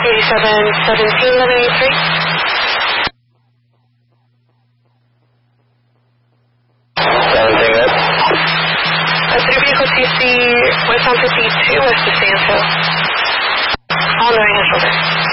8717, 1183. 3 vehicle TC, westbound 52, west of Sand Hill. All knowing and shoulder.